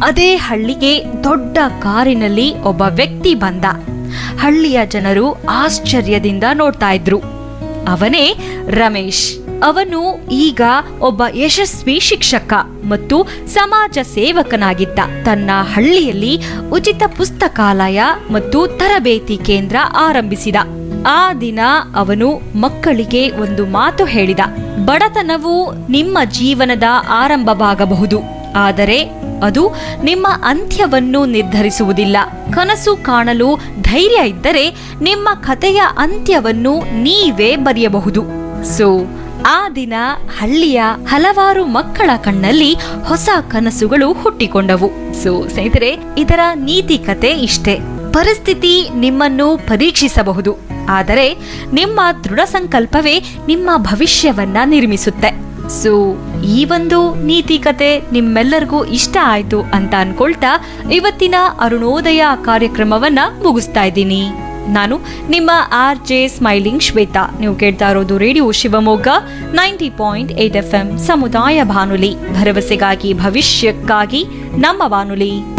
ಅದೇ ಹಳ್ಳಿಗೆ ದೊಡ್ಡ ಕಾರಿನಲ್ಲಿ ಒಬ್ಬ ವ್ಯಕ್ತಿ ಬಂದ. ಹಳ್ಳಿಯ ಜನರು ಆಶ್ಚರ್ಯದಿಂದ ನೋಡ್ತಾ ಇದ್ರು. ಅವನೇ ರಮೇಶ್. ಅವನು ಈಗ ಒಬ್ಬ ಯಶಸ್ವಿ ಶಿಕ್ಷಕ ಮತ್ತು ಸಮಾಜ ಸೇವಕನಾಗಿದ್ದ. ತನ್ನ ಹಳ್ಳಿಯಲ್ಲಿ ಉಚಿತ ಪುಸ್ತಕಾಲಯ ಮತ್ತು ತರಬೇತಿ ಕೇಂದ್ರ ಆರಂಭಿಸಿದ. ಆ ದಿನ ಅವನು ಮಕ್ಕಳಿಗೆ ಒಂದು ಮಾತು ಹೇಳಿದ: ಬಡತನವು ನಿಮ್ಮ ಜೀವನದ ಆರಂಭವಾಗಬಹುದು, ಆದರೆ ಅದು ನಿಮ್ಮ ಅಂತ್ಯವನ್ನು ನಿರ್ಧರಿಸುವುದಿಲ್ಲ. ಕನಸು ಕಾಣಲು ಧೈರ್ಯ ಇದ್ದರೆ ನಿಮ್ಮ ಕಥೆಯ ಅಂತ್ಯವನ್ನು ನೀವೇ ಬರೆಯಬಹುದು. ಆ ದಿನ ಹಳ್ಳಿಯ ಹಲವಾರು ಮಕ್ಕಳ ಕಣ್ಣಲ್ಲಿ ಹೊಸ ಕನಸುಗಳು ಹುಟ್ಟಿಕೊಂಡವು. ಸ್ನೇಹಿತರೆ, ಇದರ ನೀತಿ ಕತೆ ಇಷ್ಟೇ. ಪರಿಸ್ಥಿತಿ ನಿಮ್ಮನ್ನು ಪರೀಕ್ಷಿಸಬಹುದು, ಆದರೆ ನಿಮ್ಮ ದೃಢ ಸಂಕಲ್ಪವೇ ನಿಮ್ಮ ಭವಿಷ್ಯವನ್ನ ನಿರ್ಮಿಸುತ್ತೆ. ಈ ಒಂದು ನೀತಿ ಕತೆ ನಿಮ್ಮೆಲ್ಲರಿಗೂ ಇಷ್ಟ ಆಯ್ತು ಅಂತ ಅನ್ಕೊಳ್ತಾ ಇವತ್ತಿನ ಅರುಣೋದಯ ಕಾರ್ಯಕ್ರಮವನ್ನ ಮುಗಿಸ್ತಾ ಇದ್ದೀನಿ. ನಾನು ನಿಮ್ಮ RJ ಸ್ಮೈಲಿಂಗ್ ಶ್ವೇತಾ. ನೀವು ಕೇಳ್ತಾ ಇರೋದು ರೇಡಿಯೋ ಶಿವಮೊಗ್ಗ 90.8 FM ಸಮುದಾಯ ಬಾನುಲಿ, ಭರವಸೆಗಾಗಿ ಭವಿಷ್ಯಕ್ಕಾಗಿ ನಮ್ಮ ಬಾನುಲಿ.